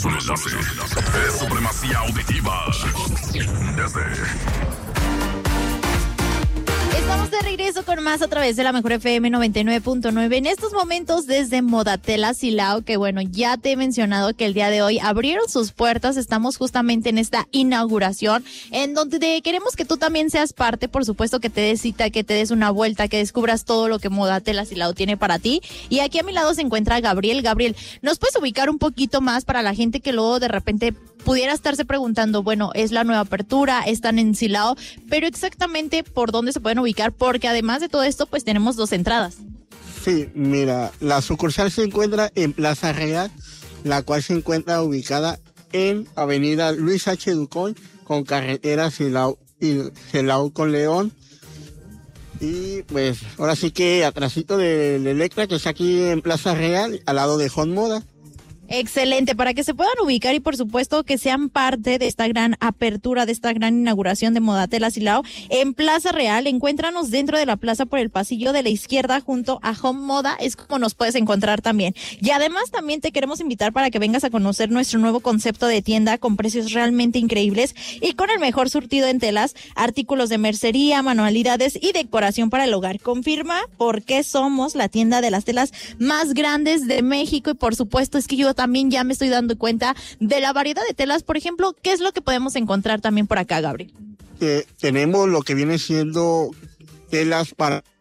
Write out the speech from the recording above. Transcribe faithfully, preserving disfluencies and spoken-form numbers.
es un enlace. Es supremacía auditiva. Desde... Estamos de regreso con más a través de la Mejor F M noventa y nueve punto nueve. En estos momentos desde Modatela Silao, que bueno, ya te he mencionado que el día de hoy abrieron sus puertas. Estamos justamente en esta inauguración en donde te queremos que tú también seas parte, por supuesto que te des cita, que te des una vuelta, que descubras todo lo que Modatela Silao tiene para ti. Y aquí a mi lado se encuentra Gabriel. Gabriel, ¿nos puedes ubicar un poquito más para la gente que luego de repente pudiera estarse preguntando, bueno, es la nueva apertura, están en Silao, pero exactamente por dónde se pueden ubicar? Porque además de todo esto, pues tenemos dos entradas. Sí, mira, la sucursal se encuentra en Plaza Real, la cual se encuentra ubicada en Avenida Luis H. Ducón, con carretera Silao y Silao con León. Y pues ahora sí que atrásito del Electra, que está aquí en Plaza Real, al lado de Hot Moda. Excelente, para que se puedan ubicar y por supuesto que sean parte de esta gran apertura, de esta gran inauguración de Modatela Silao en Plaza Real. Encuéntranos dentro de la plaza por el pasillo de la izquierda junto a Home Moda, es como nos puedes encontrar también. Y además también te queremos invitar para que vengas a conocer nuestro nuevo concepto de tienda con precios realmente increíbles y con el mejor surtido en telas, artículos de mercería, manualidades y decoración para el hogar. Confirma por qué somos la tienda de las telas más grandes de México y por supuesto es que yo también ya me estoy dando cuenta de la variedad de telas. Por ejemplo, ¿qué es lo que podemos encontrar también por acá, Gabriel? Eh, tenemos lo que viene siendo telas para